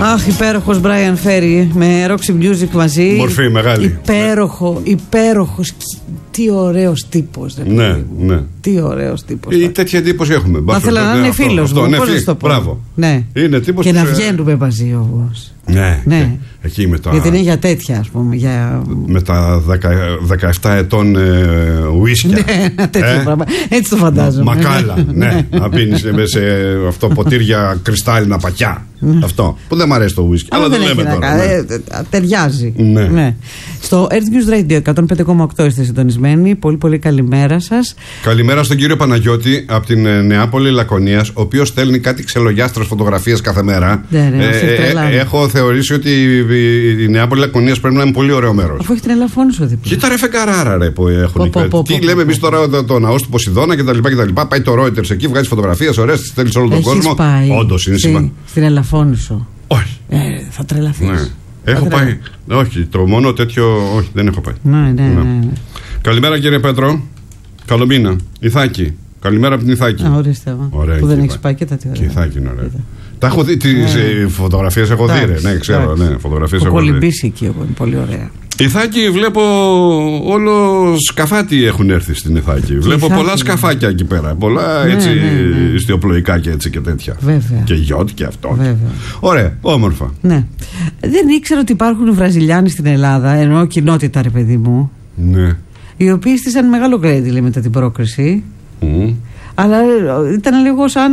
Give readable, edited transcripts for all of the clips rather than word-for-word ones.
Αχ, υπέροχος Brian Ferry με Roxy Music μαζί. Μορφή μεγάλη. Υπέροχος. Τι ωραίος τύπος. Ναι. Τι ωραίος τύπος. Ή τέτοια εντύπωση έχουμε. Θα ήθελα να είναι φίλος μου. Πώς να το πω. Μπράβο. Ναι. Είναι τύπος και να βγαίνουμε μαζί όμως. Ναι. Εκεί με τα... Γιατί είναι για τέτοια, ας πούμε. Με τα 17 ετών ουίσκια. Ναι, τέτοιο πράγμα. Έτσι το φαντάζομαι. Μακάλα. Ναι. Να πίνεις σε αυτό ποτήρια κρυστάλλινα πακιά. Αυτό. Που δεν μ' αρέσει το ουίσκι. Αλλά δεν λέμε τώρα. Ταιριάζει. Ναι. Στο Earth News Radio 105,8 είστε συντονισμένοι. Πολύ πολύ καλημέρα σας. Καλημέρα στον κύριο Παναγιώτη από την Νεάπολη Λακωνίας, ο οποίος στέλνει κάτι ξελογιάστρες φωτογραφίες κάθε μέρα. Έχω θεωρήσει ότι η Νεάπολη Λακωνίας πρέπει να είναι πολύ ωραίο μέρος. Αφού έχει την Ελαφώνησο δίπλα. Κοίτα ρε φεγγαράρα ρε που έχουν εκεί. Τι λέμε εμείς τώρα το ναό του Ποσειδώνα κτλ. Πάει το Reuters εκεί, βγάζει φωτογραφίες ωραίες, τις στέλνει σε όλο τον κόσμο. Όντως είναι σημαντικό. Στην Ελαφώνησο. Όχι. Θα τρελαθείς. Ναι. Έχω πάει. Όχι, το μόνο τέτοιο. Όχι, δεν έχω πάει. Ναι. Καλημέρα κύριε Πέτρο. Καλό μήνα. Ιθάκη. Καλημέρα από την Ιθάκη. Ορίστε. Που δεν έχει πάει και τα τι ωραία. Και Ιθάκη είναι ωραία. Τα έχω δει, τις φωτογραφίες έχω δει. Ναι, ξέρω. Φωτογραφίες έχω δει. Κολυμπήσει εκεί, είναι πολύ ωραία. Ιθάκη, βλέπω όλο σκαφάτι έχουν έρθει στην Ιθάκη. Βλέπω πολλά σκαφάκια εκεί πέρα. Πολλά έτσι ιστιοπλοϊκά και έτσι και τέτοια. Βέβαια. Και γιότ και αυτό. Βέβαια. Ωραία, όμορφα. Ναι. Δεν ήξερα ότι υπάρχουν Βραζιλιάνοι στην Ελλάδα, εννοώ κοινότητα, ρε παιδί μου. Ναι. Οι οποίοι στήσαν μεγάλο γκρέντιλι μετά την πρόκριση. Αλλά ήταν λίγο σαν.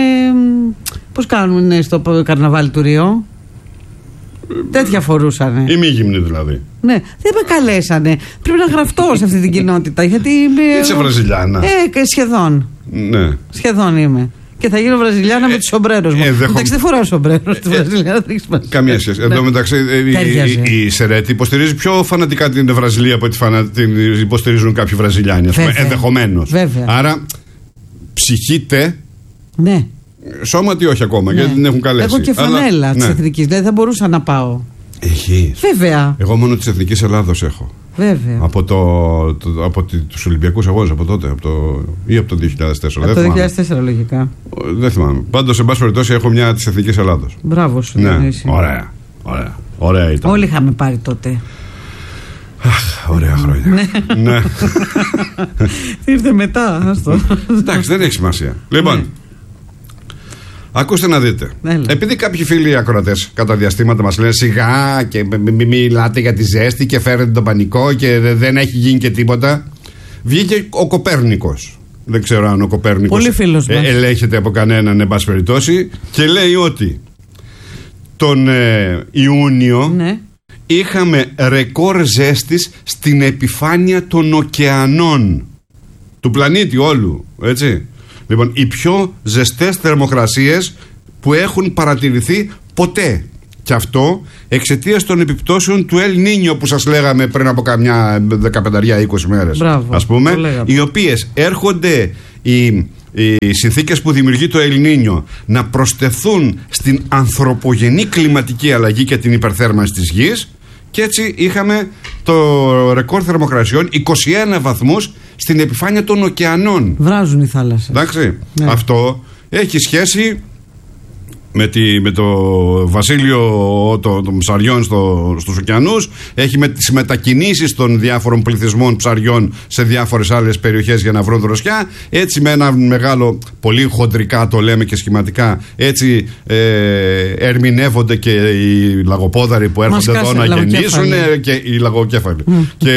Πώς κάνουν στο καρναβάλι του Ρίο. Τέτοια φορούσανε. Ημίγυμνοι δηλαδή. Ναι, δεν με καλέσανε. Πρέπει να γραφτώ σε αυτή την κοινότητα. Γιατί είμαι. Είσαι Βραζιλιάνα. Σχεδόν. Ναι. Σχεδόν είμαι. Και θα γίνω Βραζιλιάνα με τους σομπρέρους μου. Εντάξει, δεν φοράω σομπρέρο στη Βραζιλιάνα. Καμία σχέση. Εν τω μεταξύ, η Σερέτη υποστηρίζει πιο φανατικά την Βραζιλία από ότι την υποστηρίζουν κάποιοι Βραζιλιάνοι. Ενδεχομένως. Άρα ψυχείτε. Ναι. Σώματι όχι ακόμα, γιατί την έχουν καλέσει. Έχω και φανέλα της Εθνικής, δηλαδή θα μπορούσα να πάω. Έχεις? Βέβαια. Εγώ μόνο της Εθνικής Ελλάδος έχω. Βέβαια. Από τους Ολυμπιακούς Αγώνες, από τότε, ή από το 2004. Από το 2004 λογικά. Δεν θυμάμαι. Πάντως, σε πάση περιπτώσει, έχω μια της Εθνικής Ελλάδος. Μπράβο σου. Ναι. Ωραία ήταν. Όλοι είχαμε πάρει τότε. Αχ, ωραία χρόνια. Ναι. Ήρθε μετά, εντάξει, δεν έχει σημασία. Λοιπόν. Ακούστε να δείτε. Επειδή κάποιοι φίλοι ακροατές κατά διαστήματα μας λένε σιγά και μιλάτε για τη ζέστη και φέρετε τον πανικό και δεν έχει γίνει και τίποτα. Βγήκε ο Κοπέρνικος. Δεν ξέρω αν ο Κοπέρνικος ελέγχεται από κανέναν, εν πάση περιπτώσει, και λέει ότι τον Ιούνιο είχαμε ρεκόρ ζέστης στην επιφάνεια των ωκεανών του πλανήτη όλου, έτσι. Λοιπόν, οι πιο ζεστές θερμοκρασίες που έχουν παρατηρηθεί ποτέ. Και αυτό εξαιτίας των επιπτώσεων του Ελ Νίνιο που σας λέγαμε πριν από καμιά 15-20 μέρες. Μπράβο, ας πούμε, οι οποίες έρχονται οι συνθήκες που δημιουργεί το Ελ Νίνιο να προστεθούν στην ανθρωπογενή κλιματική αλλαγή και την υπερθέρμανση της γης. Και έτσι είχαμε το ρεκόρ θερμοκρασιών 21 βαθμούς στην επιφάνεια των ωκεανών. Βράζουν οι θάλασσες. Εντάξει. Ναι. Αυτό έχει σχέση με το βασίλειο των ψαριών στους ωκεανούς. Έχει με τις μετακινήσεις των διάφορων πληθυσμών ψαριών σε διάφορες άλλες περιοχές για να βρουν δροσιά. Έτσι με ένα μεγάλο, πολύ χοντρικά το λέμε και σχηματικά, έτσι ερμηνεύονται και οι λαγοπόδαροι που έρχονται εδώ να γεννήσουν και οι λαγοκέφαλοι. Και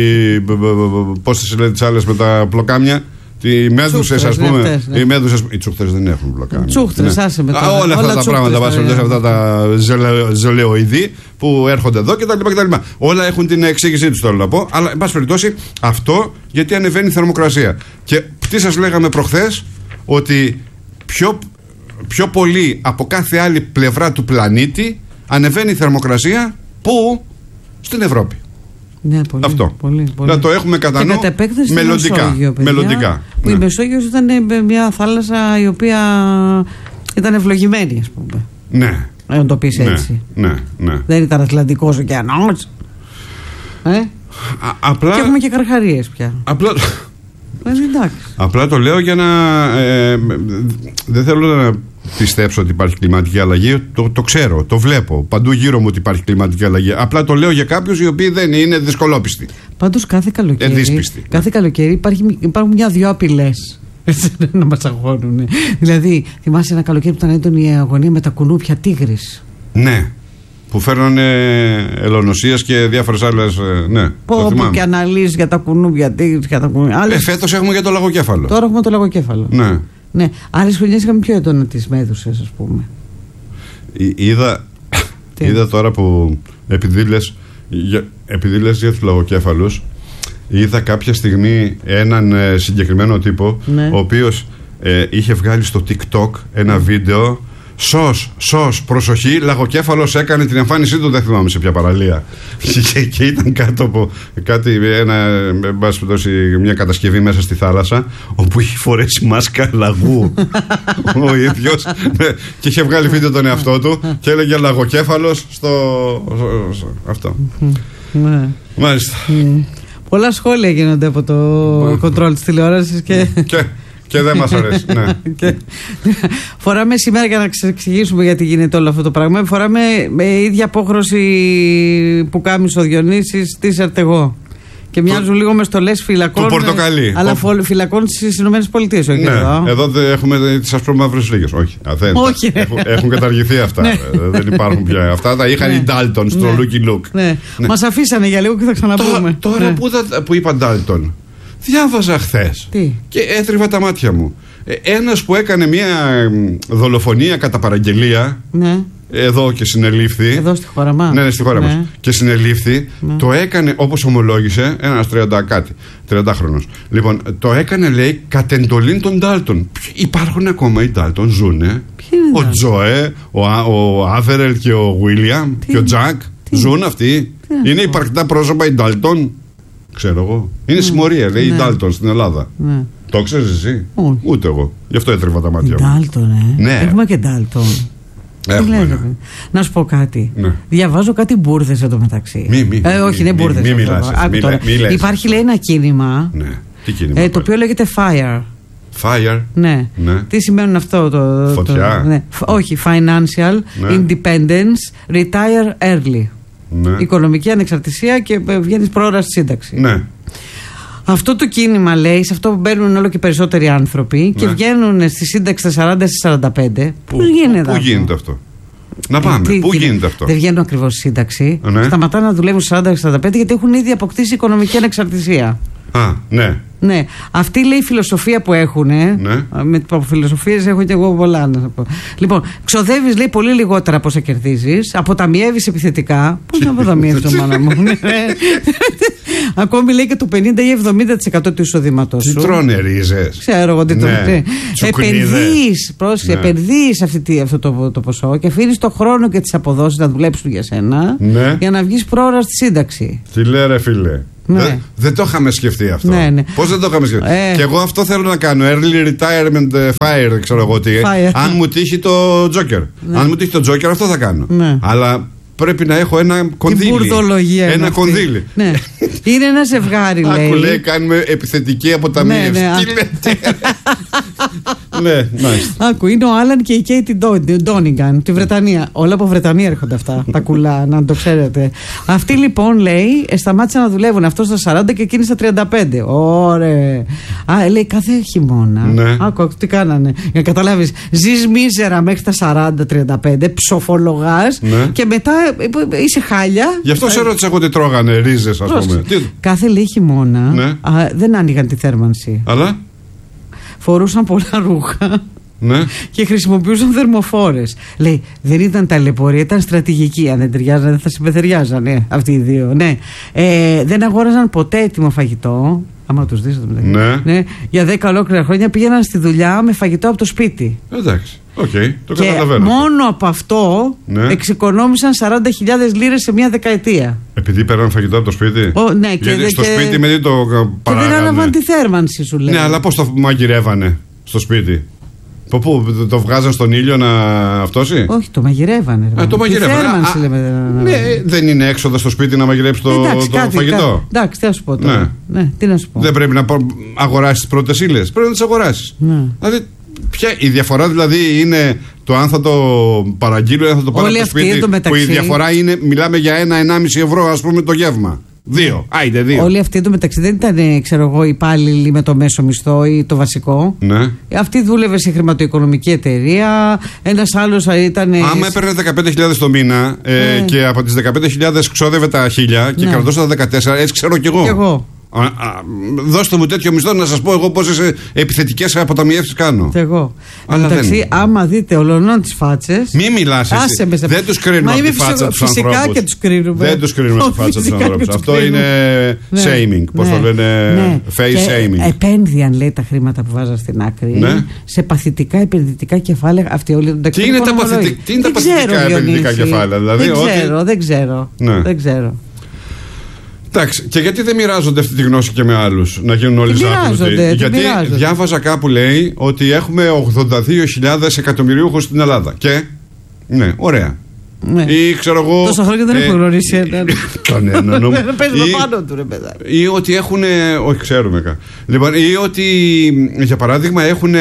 πώς τις λένε τις άλλες με τα πλοκάμια. Οι μέδουσες, ας πούμε. Οι μέδουσες, οι τσούχτρες δεν έχουν πλοκάμια. Τσούχτρες, άσε με τώρα. Όλα αυτά τα πράγματα, αυτά τα ζελεοειδή που έρχονται εδώ κτλ. Όλα έχουν την εξήγησή τους, θέλω να πω. Αλλά, εν πάση περιπτώσει, αυτό γιατί ανεβαίνει η θερμοκρασία. Και τι σας λέγαμε προχθές, ότι πιο πολύ από κάθε άλλη πλευρά του πλανήτη ανεβαίνει η θερμοκρασία. Πού? Στην Ευρώπη. Ναι, πολύ, αυτό. Πολύ. Να το έχουμε κατά νου μελλοντικά. Που η Μεσόγειος ήταν μια θάλασσα η οποία ήταν ευλογημένη, ας πούμε. Ναι. Να το πεις έτσι. Ναι. Δεν ήταν Ατλαντικός ωκεανός. Απλά... Και έχουμε και καρχαρίες πια. Απλά το λέω για να... δεν θέλω να πιστέψω ότι υπάρχει κλιματική αλλαγή. Το ξέρω, το βλέπω παντού γύρω μου ότι υπάρχει κλιματική αλλαγή. Απλά το λέω για κάποιους οι οποίοι δεν είναι δυσκολόπιστοι. Πάντως κάθε καλοκαίρι υπάρχουν μια-δυο απειλές να μας αγχώνουν. Δηλαδή, θυμάσαι ένα καλοκαίρι που ήταν έντονη η αγωνία με τα κουνούπια τίγρης. Ναι. Που φέρνανε ελονοσίες και διάφορες άλλες. Ναι, πω και αναλύσεις για τα κουνούπια τίγρης. Φέτος έχουμε για το λαγοκέφαλο. Τώρα έχουμε το λαγοκέφαλο. Ναι. Ναι. Άλλες χρονιές είχαμε πιο έντονα τις μέδουσες, ας πούμε. Είδα τώρα που επειδή λες για τους λαγοκέφαλους, είδα κάποια στιγμή έναν συγκεκριμένο τύπο, ναι, ο οποίος είχε βγάλει στο TikTok ένα βίντεο. Σως, προσοχή, λαγοκέφαλος έκανε την εμφάνισή του, δεν θυμάμαι σε ποια παραλία. Και ήταν κάτω από μια κατασκευή μέσα στη θάλασσα, όπου είχε φορέσει μάσκα λαγού ο ίδιος, και είχε βγάλει βίντεο τον εαυτό του και έλεγε λαγοκέφαλος στο αυτό. Μάλιστα. Πολλά σχόλια γίνονται από το κοντρόλ της τηλεόρασης και δεν μας αρέσει. Ναι. Φοράμε σήμερα, για να εξηγήσουμε γιατί γίνεται όλο αυτό το πράγμα, φοράμε με ίδια απόχρωση που κάμισο ο Διονύσης της εγώ. Και μοιάζουν λίγο με στολές φυλακών. Το πορτοκαλί. Αλλά φυλακών στις Ηνωμένες Πολιτείες, όχι? Ναι, εδώ έχουμε τις ασπρόμαυρες λίγες. Όχι. Έχουν καταργηθεί αυτά. Δεν υπάρχουν πια. Αυτά τα είχαν οι Ντάλτον στο Looky Look. Μας αφήσανε για λίγο και θα ξαναπούμε. Τώρα που είπα Ντάλτον, διάβαζα χθες και έτριβα τα μάτια μου. Ένας που έκανε μια δολοφονία κατά παραγγελία, ναι, εδώ και συνελήφθη. Εδώ στη χώρα μας. Ναι, στη χώρα μας. Και συνελήφθη. Ναι. Το έκανε, όπως ομολόγησε, ένας 30χρονος. Λοιπόν, το έκανε, λέει, κατ' εντολή των Ντάλτον. Υπάρχουν ακόμα οι Ντάλτον, ζουνε. Ο Τζοέ, ο Άβερελ και ο Βίλιαμ και ο Τζακ. Ζουν αυτοί. Είναι υπαρκτά πρόσωπα οι Ντάλτον. Ξέρω εγώ. Είναι συμμορία, λέει, οι Ντάλτον στην Ελλάδα. Ναι. Το ξέρεις εσύ? Ούτε εγώ. Γι' αυτό έτρεβα τα μάτια μου. Ντάλτον, ναι. Έχουμε και Ντάλτον. Ναι. Να σου πω κάτι. Ναι. Διαβάζω κάτι μπουρδες εδώ μεταξύ. Όχι, είναι μπουρδες. Υπάρχει, λέει, ένα κίνημα. Ναι. Τι κίνημα? Το οποίο λέγεται FIRE. FIRE. Ναι. Τι σημαίνουν αυτό? Φωτιά. Ναι. Όχι. Financial Independence Retire Early. Ναι. Οικονομική ανεξαρτησία και βγαίνεις πρόωρα στη σύνταξη. Ναι. Αυτό το κίνημα, λέει, σε αυτό που μπαίνουν όλο και περισσότεροι άνθρωποι και βγαίνουν στη σύνταξη στα 40-45. Πώς γίνεται αυτό? Να πάμε. Πού γίνεται αυτό? Δεν βγαίνουν ακριβώς στη σύνταξη. Ναι. Σταματάνε να δουλεύουν 40-45 γιατί έχουν ήδη αποκτήσει οικονομική ανεξαρτησία. Ναι. Ναι. Αυτή, λέει, η φιλοσοφία που έχουν. Ναι. Με φιλοσοφίες έχω και εγώ πολλά να πω. Λοιπόν, ξοδεύεις, λέει, πολύ λιγότερα από όσα κερδίζεις. Αποταμιεύεις επιθετικά. Πώς να αποταμιεύεις, μάνα μου? Ακόμη, λέει, και το 50 ή 70% του εισοδήματός σου. Τι τρώνε ρίζες? Ξέρω εγώ τι τρώνε. Επενδύεις αυτό το ποσό και αφήνεις το χρόνο και τις αποδόσεις να δουλέψουν για σένα, για να βγεις πρόωρα στη σύνταξη. Τι λέει, ρε φίλε? Ναι. Δεν το είχαμε σκεφτεί αυτό. Ναι. Πώς δεν το είχαμε σκεφτεί? Και εγώ αυτό θέλω να κάνω. Early retirement fire, ξέρω εγώ τι. Αν μου τύχει το Joker. Αν μου τύχει το Joker, αυτό θα κάνω. Αλλά πρέπει να έχω ένα κονδύλι. Την μπουρδολογία. Ένα κονδύλι. Ναι. Είναι ένα ζευγάρι, λέει. Άκου, λέει, κάνουμε επιθετική αποταμίευση. Τι λέτε? Ναι, μάλιστα. Άκου, είναι ο Άλαν και η Κέιτι Ντόνιγκαν, τη Βρετανία. Όλα από Βρετανία έρχονται αυτά. Τα κουλά, να το ξέρετε. Αυτοί, λοιπόν, λέει, σταμάτησαν να δουλεύουν. Αυτό στα 40 και εκείνη στα 35. Ωραία. Λέει, κάθε χειμώνα. Ναι. Άκου, τι κάνανε. Για να καταλάβεις, ζεις μίζερα μέχρι τα 40-35, ψοφολογάς, και μετά είσαι χάλια. Γι' αυτό σε ρώτησα εγώ τι τρώγανε, ρίζες, ας πούμε. Κάθε, λέει, χειμώνα δεν άνοιγαν τη θέρμανση. Αλλά φορούσαν πολλά ρούχα. Ναι. Και χρησιμοποιούσαν θερμοφόρες. Λέει, δεν ήταν ταλαιπωρία, ήταν στρατηγική. Αν δεν ταιριάζανε, δεν θα συμπεθεριάζανε αυτοί οι δύο. Ναι. Δεν αγόραζαν ποτέ έτοιμο φαγητό. Άμα τους δεις, ναι. Για 10 ολόκληρα χρόνια πήγαιναν στη δουλειά με φαγητό από το σπίτι. Εντάξει. Το και καταλαβαίνω. Μόνο από αυτό εξοικονόμησαν 40.000 λίρες σε μια δεκαετία. Επειδή παίρνουν φαγητό από το σπίτι. Ναι, γιατί στο σπίτι με τι το παράγανε. Και δεν άναβαν τη θέρμανση, σου λέει. Ναι, αλλά πώς το μαγειρεύανε στο σπίτι? Πού το βγάζαν στον ήλιο να αυτόσει? Όχι, το μαγειρεύανε. Το μαγειρεύανε. Θέρμανση, λέμε. Ναι, δεν είναι έξοδο στο σπίτι να μαγειρέψει το φαγητό. Εντάξει, τι να σου πω τώρα. Ναι, τι να σου πω. Δεν πρέπει να αγοράσεις τις πρώτες ύλες. Πρέπει να τις αγοράσεις. Δηλαδή, η διαφορά δηλαδή είναι το αν θα το παραγγείλω ή αν θα το πάρω από το σπίτι. Που η διαφορά είναι, μιλάμε για 1-1,5 ευρώ, ας πούμε, το γεύμα. 2. Άιντε 2. Όλοι αυτοί εντωμεταξύ δεν ήταν, ξέρω εγώ, υπάλληλοι με το μέσο μισθό ή το βασικό. Ναι. Αυτή δούλευε σε χρηματοοικονομική εταιρεία. Ένας άλλος ήταν. Άμα έπαιρνε 15.000 το μήνα και από τις 15.000 ξόδευε τα 1.000 και κρατώσα τα 14, έτσι ξέρω κι εγώ. Δώστε μου τέτοιο μισθό να σας πω εγώ πόσες επιθετικές αποταμιεύσεις κάνω. Και εγώ. Εντάξει, άμα δείτε ολονών τις φάτσες. Μην μιλάς εσύ. Δεν τους κρίνουμε από τη φάτσα τους ανθρώπους. Φυσικά και τους κρίνουμε. Δεν τους κρίνουμε από τη φάτσα τους ανθρώπους. Αυτό είναι shaming. Πώς το λένε, face shaming. Επένδυαν, λέει, τα χρήματα που βάζαν στην άκρη σε παθητικά επενδυτικά κεφάλαια. Αυτή όλη τι είναι τα παθητικά επενδυτικά κεφάλαια, δεν ξέρω. Εντάξει, και γιατί δεν μοιράζονται αυτή τη γνώση και με άλλους, να γίνουν όλοι ζάπλωτοι? Γιατί διάβαζα κάπου, λέει, ότι έχουμε 82.000 εκατομμυριούχους στην Ελλάδα. Και, ναι, ωραία. Ναι. Ή ξέρω εγώ. Τόσα χρόνια δεν έχω γνωρίσει έναν. Κανέναν. Παίζουμε πάνω του, ρε παιδάκι. Ή ότι έχουν. Όχι, ξέρουμε. Λοιπόν, ή ότι, για παράδειγμα, έχουν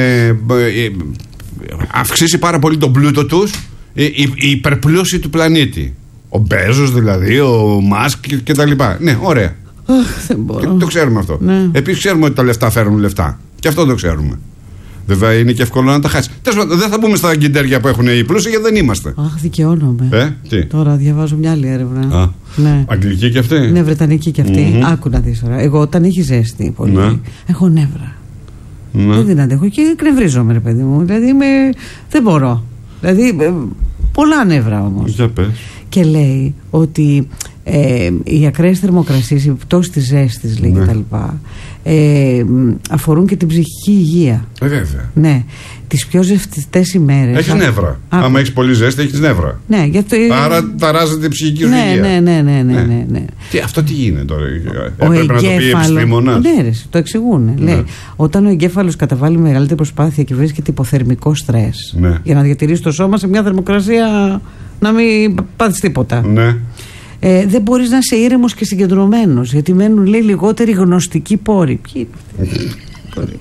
αυξήσει πάρα πολύ τον πλούτο τους, η υπερπλούση του πλανήτη. Ο Μπέζος δηλαδή, ο Μάσκ και τα λοιπά. Ναι, ωραία. Δεν μπορώ. Το ξέρουμε αυτό. Ναι. Επίσης ξέρουμε ότι τα λεφτά φέρνουν λεφτά. Και αυτό το ξέρουμε. Βέβαια είναι και εύκολο να τα χάσει. Τέλος πάντων, δεν θα μπούμε στα γκιντέρια που έχουν οι πλούσιοι, γιατί δεν είμαστε. Αχ, δικαιώνομαι. Τι? Τώρα διαβάζω μια άλλη έρευνα. Ναι. Αγγλική και αυτή. Ναι, βρετανική και αυτή. Άκου να δεις τώρα. Εγώ όταν έχει ζέστη πολύ, έχω νεύρα. Δεν την αντέχω και εκνευρίζομαι, ρε παιδί μου. Δηλαδή δεν μπορώ. Δηλαδή πολλά νεύρα όμως. Για πες. Και λέει ότι οι ακραίες θερμοκρασίες, η πτώση της ζέστης, λέει, κτλ. Αφορούν και την ψυχική υγεία. Βέβαια. Ναι. Τις πιο ζεστές ημέρες. Έχεις νεύρα. Άμα έχεις πολύ ζέστη, έχεις νεύρα. Ναι, γιατί... Άρα ταράζεται η ψυχική σου υγεία. Ναι. Αυτό τι γίνεται τώρα? Έπρεπε να το πει επιστήμονας. Ναι, το εξηγούν. Λέει, όταν ο εγκέφαλος καταβάλει μεγαλύτερη προσπάθεια και βρίσκεται υποθερμικό στρες, για να διατηρήσει το σώμα σε μια θερμοκρασία να μην πάθεις τίποτα. Ναι. Δεν μπορείς να είσαι ήρεμος και συγκεντρωμένος, γιατί μένουν, λέει, λιγότεροι γνωστικοί πόροι. Ποιοι είναι αυτοί?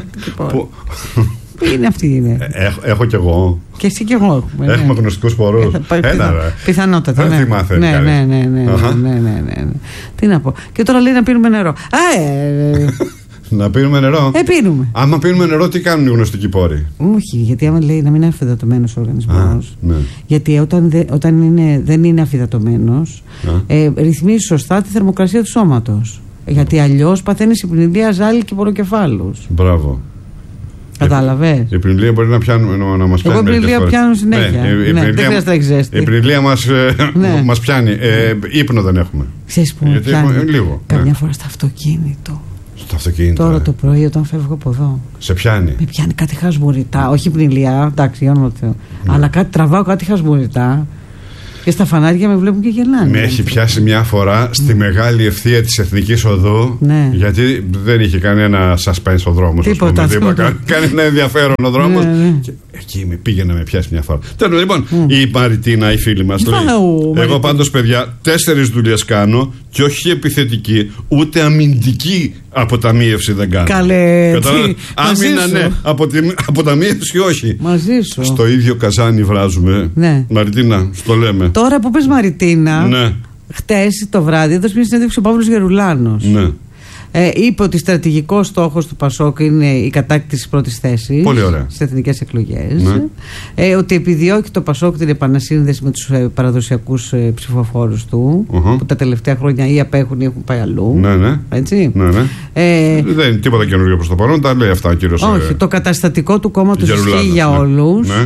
Ποιοι είναι αυτοί? Έχω κι εγώ. Και εσύ κι εγώ έχουμε. Έχουμε γνωστικούς πόρους. Πιθανότατα. Δεν θυμάται. Ναι. Τι να πω. Και τώρα λέει να πίνουμε νερό. Να πίνουμε νερό. Πίνουμε. Άμα πίνουμε νερό, τι κάνουν οι γνωστικοί πόροι? Όχι, γιατί άμα λέει να μην είναι αφυδατωμένος ο οργανισμός. Γιατί όταν δεν είναι αφυδατωμένος, ρυθμίζει σωστά τη θερμοκρασία του σώματος. Γιατί αλλιώς παθαίνει συμπνηλία, ζάλι και πονοκεφάλους. Μπράβο. Κατάλαβες. Η πνηλία μπορεί να μας πιάνει. Εγώ η πνηλία πιάνω συνέχεια. Δεν χρειάζεται να έχει ζέστη. Η πνηλία μας πιάνει. Ύπνο δεν έχουμε. Ξέρεις που πιάνει? Καμιά φορά στο αυτοκίνητο. Στο αυτοκίνητο. Τώρα το πρωί όταν φεύγω από εδώ. Σε πιάνει? Με πιάνει κάτι χασμουριτά. Όχι πνηλία, εντάξει, για όνομα του Θεού. Αλλά τραβάω κάτι χασμουριτά. Και στα φανάρια με βλέπουν και γελάνε. Με έχει πιάσει μια φορά στη μεγάλη ευθεία της Εθνικής Οδού. Ναι. Γιατί δεν είχε κανένα suspense ο δρόμος. Τίποτα. Κανένα ενδιαφέρον ο δρόμος. Ναι. Και εκεί με πήγε να με πιάσει μια φορά. Τέλος, λοιπόν, η Μαριτίνα, η φίλη μας, λέει: εγώ πάντως, παιδιά, 4 δουλειές κάνω και όχι επιθετική, ούτε αμυντική αποταμίευση δεν κάνω. Καλέ. Άμυνα, ναι. Αποταμίευση, όχι. Μαζί σου. Στο ίδιο καζάνι βράζουμε. Ναι. Μαριτίνα, στο λέμε. Τώρα που πες Μαριτίνα, ναι. Χτες το βράδυ έδωσε μια συνέντευξη ο Παύλος Γερουλάνος. Ναι. Είπε ότι στρατηγικός στόχος του ΠΑΣΟΚ είναι η κατάκτηση της πρώτης θέσης στις εθνικές εκλογές. Ναι. Ότι επιδιώκει το ΠΑΣΟΚ την επανασύνδεση με τους παραδοσιακούς ψηφοφόρους του, που τα τελευταία χρόνια ή απέχουν ή έχουν πάει αλλού. Ναι. Έτσι. Ναι. Δεν είναι τίποτα καινούργιο προς το παρόν, τα λέει αυτά ο κύριος. Όχι, το καταστατικό του κόμματος ισχύει για όλους. Ναι.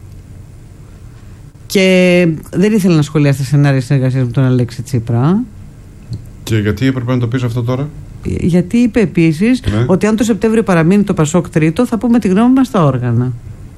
Και δεν ήθελε να σχολιάσει τα σενάρια συνεργασίας με τον Αλέξη Τσίπρα. Και γιατί έπρεπε να το πεις αυτό τώρα? Γιατί είπε επίσης ότι αν το Σεπτέμβριο παραμείνει το ΠΑΣΟΚ τρίτο, θα πούμε τη γνώμη μας στα όργανα.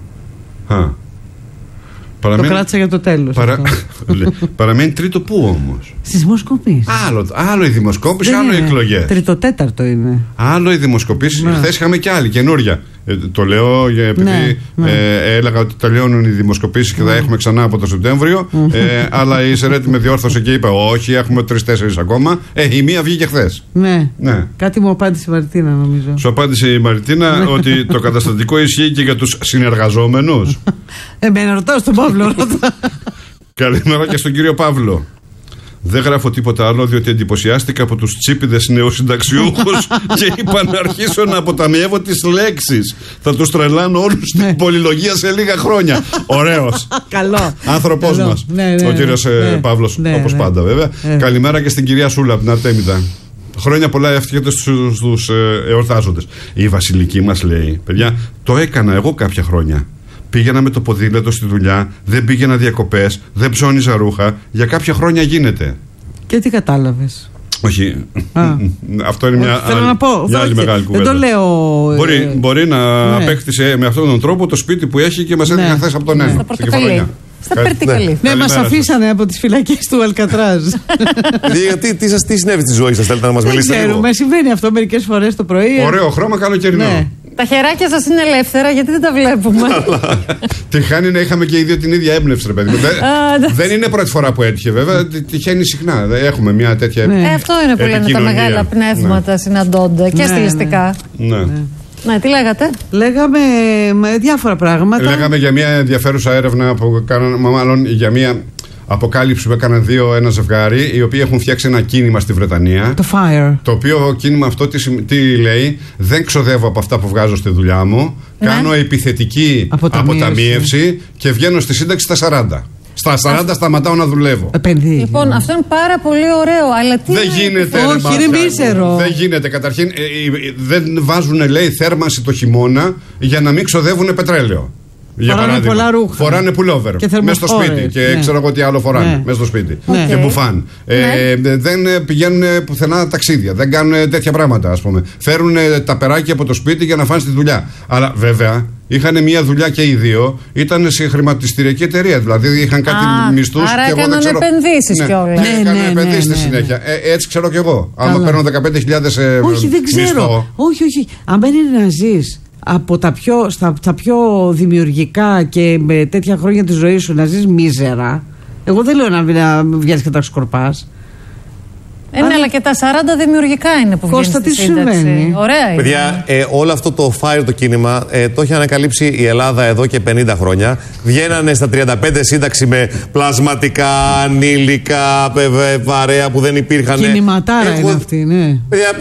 Το κράτησα για το τέλος. Παραμένει τρίτο πού όμως? Στις δημοσκοπήσεις. Άλλο η δημοσκόπηση, άλλο οι εκλογές. Τρίτο-τέταρτο είναι. Άλλο οι δημοσκοπήσεις. Χθες είχαμε και άλλη καινούρια. Το λέω επειδή έλεγα ότι τελειώνουν οι δημοσκοπήσεις και θα έχουμε ξανά από το Σεπτέμβριο. Αλλά η Σερέτη με διόρθωσε και είπε: όχι, έχουμε 3-4 ακόμα. Η μία βγήκε χθες. Ναι. Κάτι μου απάντησε η Μαριτίνα, νομίζω. Σου απάντησε η Μαριτίνα ότι το καταστατικό ισχύει και για τους συνεργαζόμενους. Εμένα ρωτάω στον Παύλο. Καλημέρα και στον κύριο Παύλο. Δεν γράφω τίποτα άλλο διότι εντυπωσιάστηκα από τους τσίπηδες νεοσυνταξιούχους και είπα να αρχίσω να αποταμιεύω τις λέξεις. Θα τους τρελάνω όλους στην πολυλογία σε λίγα χρόνια. Ωραίος. Καλό. Άνθρωπός μας. Ο κύριος Παύλος, όπως πάντα βέβαια. Καλημέρα και στην κυρία Σούλα από την Αρτέμιδα. Χρόνια πολλά εύχεται στους εορτάζοντες. Η Βασιλική μας λέει: παιδιά, το έκανα εγώ κάποια χρόνια. Πήγαινα με το ποδήλατο στη δουλειά, δεν πήγαινα διακοπές, δεν ψώνιζα ρούχα. Για κάποια χρόνια γίνεται. Και τι κατάλαβες? Όχι. Αυτό είναι μια άλλη μεγάλη κουβέντα. Δεν το λέω. Μπορεί να απέκτησε με αυτόν τον τρόπο το σπίτι που έχει και μας έδειχνε χθες από τον ένα. Στα Περτικαλή. Ναι, μας αφήσανε από τις φυλακές του Αλκατράζ. Γιατί τι συνέβη στη ζωή σας, θέλετε να μας μιλήσετε? Δεν ξέρουμε, συμβαίνει αυτό μερικές φορές το πρωί. Ωραίο χρώμα, καλοκαιρινό. Τα χεράκια σας είναι ελεύθερα, γιατί δεν τα βλέπουμε? Τυχάνει να είχαμε και οι δύο την ίδια έμπνευση, ρε παιδί μου. Δεν είναι πρώτη φορά που έτυχε, βέβαια. Τυχαίνει συχνά. Έχουμε μια τέτοια επικοινωνία. Αυτό είναι που λένε τα μεγάλα πνεύματα συναντώνται και στιλιστικά. Ναι, τι λέγατε? Λέγαμε διάφορα πράγματα. Λέγαμε για μια ενδιαφέρουσα έρευνα που κάνανε, μάλλον για μια αποκάλυψη που έκαναν ένα ζευγάρι, οι οποίοι έχουν φτιάξει ένα κίνημα στη Βρετανία. Το FIRE. Το οποίο κίνημα αυτό τι λέει? Δεν ξοδεύω από αυτά που βγάζω στη δουλειά μου. Κάνω επιθετική αποταμίευση και βγαίνω στη σύνταξη στα 40. Στα 40 σταματάω να δουλεύω. Λοιπόν, αυτό είναι πάρα πολύ ωραίο, αλλά τι. Δεν γίνεται. Όχι, είναι μίσερο. Δεν γίνεται. Καταρχήν, δεν βάζουν, λέει, θέρμανση το χειμώνα για να μην ξοδεύουν πετρέλαιο. Φοράνε πολλά ρούχα. Φοράνε πουλόβερ μέσα στο σπίτι. Και ξέρω εγώ τι άλλο φοράνε μέσα στο σπίτι. Και μπουφάν. Δεν πηγαίνουν πουθενά ταξίδια. Δεν κάνουν τέτοια πράγματα, ας πούμε. Φέρουν τα περάκια από το σπίτι για να φάνε στη δουλειά. Αλλά βέβαια είχαν μια δουλειά και οι δύο. Ήταν σε χρηματιστηριακή εταιρεία. Δηλαδή είχαν κάτι μισθούς. Άρα έκαναν επενδύσεις κιόλας. Έκαναν επενδύσεις στη συνέχεια. Έτσι ξέρω κι εγώ. Άμα παίρνω 15.000 όχι, δεν ξέρω. Όχι. Αν δεν είναι να ζεις από στα πιο δημιουργικά και με τέτοια χρόνια της ζωής σου να ζεις μίζερα, εγώ δεν λέω να βγαίνεις και τα σκορπάς. Ναι, αλλά και τα 40 δημιουργικά είναι που βγαίνει στη σύνταξη. Ωραία είναι. Παιδιά, όλο αυτό το FIRE το κίνημα το έχει ανακαλύψει η Ελλάδα εδώ και 50 χρόνια. Βγαίνανε στα 35 σύνταξη με πλασματικά, ανήλικα, βαρέα που δεν υπήρχαν. Κινηματάρα είναι αυτή, ναι. Παιδιά,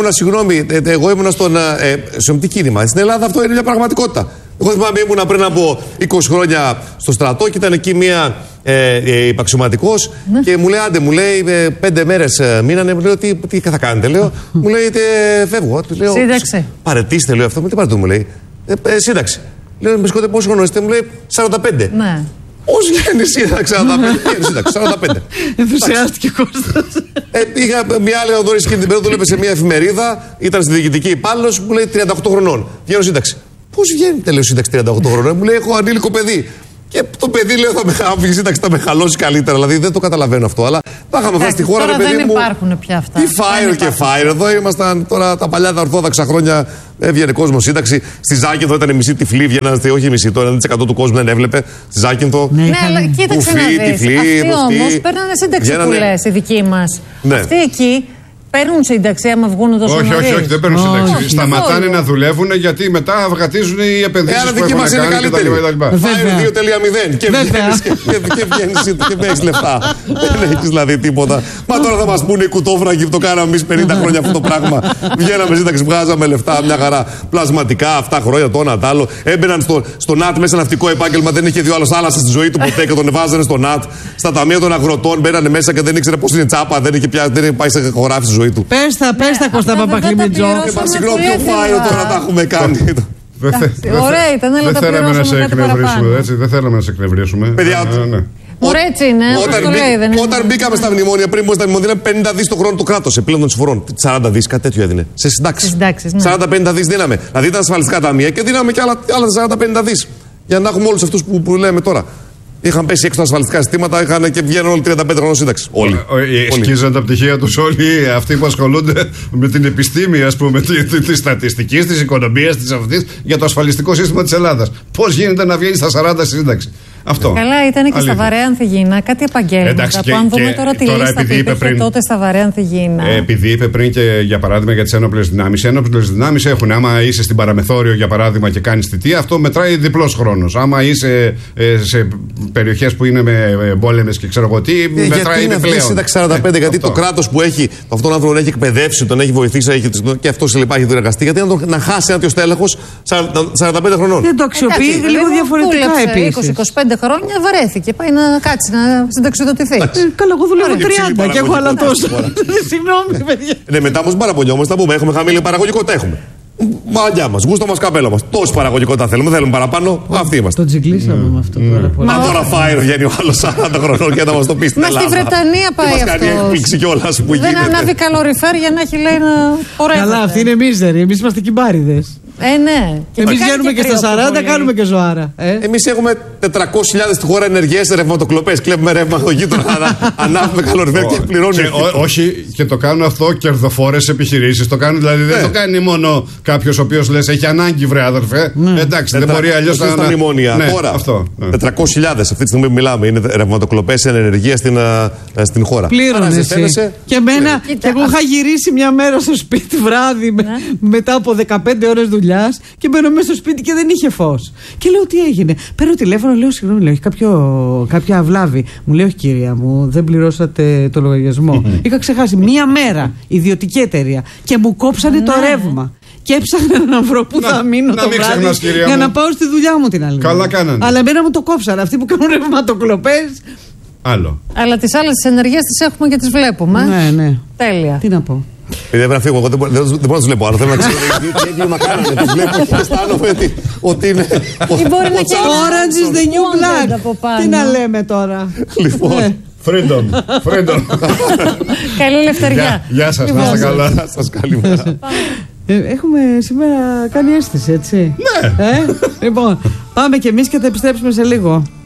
εγώ ήμουνα σε τι κίνημα? Στην Ελλάδα αυτό είναι μια πραγματικότητα. Εγώ θυμάμαι ήμουνα πριν από 20 χρόνια στο στρατό και ήταν εκεί μία υπαξιωματικός και μου λέει, άντε, μου λέει 5 μέρες μείνανε, μου λέει, τι θα κάνετε, λέω, μου λέει, φεύγω, λέω, σύνταξη. Παρετήστε, λέω, αυτό, τι παρετού, μου λέει, σύνταξη. Λέω, με σκότε, πόσο χρόνο είστε, μου λέει, 45. Ναι. Πώς βγαίνει σύνταξη, 45. Ενθουσιάστηκε ο Κώστας. Είχα μια άλλη οδόρηση και την περίοδο δούλευε σε μια εφημερίδα, ήταν στη διοικητική υπάλληλος, μου λέει 38 χρονών. Βγαίνω σύνταξη. Πώς βγαίνετε, λέω, σύνταξη 38 χρονών? Μου λέει, έχω ανήλικο παιδί. Και το παιδί, λέω, αν βγει σύνταξη θα με χαλώσει καλύτερα. Δηλαδή δεν το καταλαβαίνω αυτό. Αλλά τα είχαμε φτάσει στη χώρα, τώρα παιδί δεν μου. υπάρχουν πια αυτά. Τι FIRE και FIRE. Εδώ ήμασταν τώρα τα παλιά τα ορθόδοξα χρόνια. Έβγαινε κόσμο σύνταξη. Στη Ζάκυνθο ήταν μισή τυφλή, βγαίναν, όχι μισή, το 1% του κόσμου δεν έβλεπε. Στη Ζάκυνθο. Ναι, αλλά κοίταξε να δεις. Αυτοί όμως παίρνανε σύνταξη που λες, οι δικοί μας. Αυτοί εκεί παίρνουν σύνταξη άμα βγουν τόσο νωρίς? Όχι, δεν παίρνουν σύνταξη. Σταματάνε να δουλεύουν γιατί μετά αυγατίζουν οι επενδύσεις που έχουν κάνει κτλ. FIRE 2.0 και βγαίνεις και έχεις λεφτά. Δεν έχεις δηλαδή τίποτα. Μα τώρα θα μας πούνε οι κουτόφραγγοι που το κάναμε εμείς 50 χρόνια αυτό το πράγμα. Βγαίναμε σύνταξη, βγάζαμε λεφτά, μια χαρά πλασματικά, αυτά χρόνια, το ένα τ' άλλο. Έμπαιναν στο ΝΑΤ μέσα ναυτικό επάγγελμα, δεν είχε δει ο άλλος θάλασσα στη ζωή του ποτέ και τον βάζανε στο ΝΑΤ. Στα ταμεία των αγροτών μπαίνανε μέσα και δεν ήξερε πώς είναι τσάπα, δεν είχε πάει σε χωράφι. Πες τα Κώστα Παπαχλιμιτζό. Συγγνώμη, πιο FIRE τώρα τα έχουμε κάνει. Ωραία ήταν, αλλά τα πληρώσαμε κάτι παραπάνω. Δεν θέλαμε να σε εκνευρίσουμε. Παιδιά, ωραία έτσι είναι. Όταν μπήκαμε στα μνημόνια, πριν στα μνημόνια, 50 δις το χρόνο το κράτος επίλογο των συμφορών. 40 δις, κάτι τέτοιο έδινε. Σε συντάξεις. 40-50 δις δίναμε. Δηλαδή ήταν ασφαλιστικά ταμεία και δίναμε και άλλα 40-50 δις. Για να έχουμε όλους αυτούς που λέμε τώρα. Είχαν πέσει έξω τα ασφαλιστικά συστήματα, είχαν και βγαίνουν όλοι 35 χρόνων σύνταξη. Όλοι. Σκίζαν τα πτυχία τους όλοι αυτοί που ασχολούνται με την επιστήμη, ας πούμε, τη στατιστική, τη οικονομία, τη αυτή για το ασφαλιστικό σύστημα της Ελλάδας. Πώς γίνεται να βγαίνει στα 40 σύνταξη. Αυτό. Καλά, ήταν και στα βαρέα ανθυγιεινά κάτι επαγγέλματα. Που αν δούμε τώρα τη λίστα που υπήρχε τότε στα βαρέα ανθυγιεινά. Επειδή είπε πριν και για παράδειγμα για τις ένοπλες δυνάμεις. Οι ένοπλες δυνάμεις έχουν, άμα είσαι στην παραμεθόριο για παράδειγμα και κάνεις θητεία, αυτό μετράει διπλός χρόνος. Άμα είσαι σε περιοχές που είναι με πόλεμες και ξέρω εγώ τι, μετράει διπλέον. Γιατί είναι σύνταξη 45, γιατί το κράτος που έχει αυτόν τον άνθρωπο τον έχει εκπαιδεύσει, τον έχει βοηθήσει και αυτό σε λοιπά έχει εργαστεί. Γιατί να χάσει ένα στέλεχος 45 χρονών. Δεν το αξιοποιεί λίγο διαφορετικά επίσης. 25 χρόνια βαρέθηκε. Πάει να κάτσει να συνταξιδοτηθεί. Καλά, εγώ δουλεύω 30 και έχω άλλα τόσα. Συγγνώμη, παιδιά. Ναι, μετά όμω παραπονιόμαστε, θα πούμε: έχουμε χαμηλή παραγωγικότητα. Έχουμε. Μαγιά μα, γούστο μα, καπέλο μα. Τόση παραγωγικότητα θέλουμε. Θέλουμε παραπάνω. Αυτοί είμαστε. Το τζιγκλίσαμε με αυτό τώρα. Μα τώρα φάει βγαίνει ο άλλο 40 χρονών και να μα το πει στην Ελλάδα. Μα στη Βρετανία πάει αυτό. Μα κάνει έκπληξη κιόλα που γίνεται. Δεν ανάβει καλοριφέρ για να έχει λέει ένα ωραίο. Καλά, αυτοί είναι μίζεροι. Εμείς είμαστε κυμπάριδες. Ναι. Εμείς βγαίνουμε και στα 40, κάνουμε και ζωάρα. Εμείς έχουμε 400.000 στη χώρα ενεργές ρευματοκλοπές. Κλέβουμε ρεύμα το γείτονα, ανάβουμε καλοριφέρ και πληρώνουμε. Όχι, και το κάνουν αυτό κερδοφόρες επιχειρήσεις. Το κάνουν δηλαδή, δεν το κάνει μόνο κάποιος ο οποίος λες έχει ανάγκη, βρε αδερφέ. Εντάξει, δεν μπορεί αλλιώς να. Στα μνημόνια. Τώρα 400.000 αυτή τη στιγμή που μιλάμε είναι ρευματοκλοπές εν ενεργεία στην χώρα. Πλήρωνε. Και εμένα, εγώ είχα γυρίσει μια μέρα στο σπίτι βράδυ μετά από 15 ώρες δουλειά. Και μπαίνω μέσα στο σπίτι και δεν είχε φως. Και λέω τι έγινε. Παίρνω τηλέφωνο, λέω συγγνώμη, λέω, έχει κάποια αυλάβη. Μου λέει όχι κυρία μου, δεν πληρώσατε το λογαριασμό. Είχα ξεχάσει μία μέρα ιδιωτική εταιρεία και μου κόψανε το ρεύμα. Και έψαχνα να βρω που θα μείνω το βράδυ για να πάω στη δουλειά μου την άλλη. Καλά κάνανε. Αλλά εμένα μου το κόψανε. Αυτοί που κάνουν ρευματοκλοπές. Άλλο. Αλλά τις άλλες ενεργείες τις έχουμε και τις βλέπουμε. Ναι. Τέλεια. Τι να πω. Πρέπει να φύγω, εγώ δεν μπορώ να του βλέπω. Αλλά θέλω να ξέρω τι έγκλημα κάνανε. Του βλέπω και αισθάνομαι ότι είναι. Ή μπορεί να και Orange is the new black. Τι να λέμε τώρα. Λοιπόν. Freedom. Καλή ελευθεριά. Γεια σας, να είστε καλά. Σας καλημέρα. Έχουμε σήμερα κάνει αίσθηση, έτσι. Ναι. Λοιπόν, πάμε κι εμείς και θα επιστρέψουμε σε λίγο.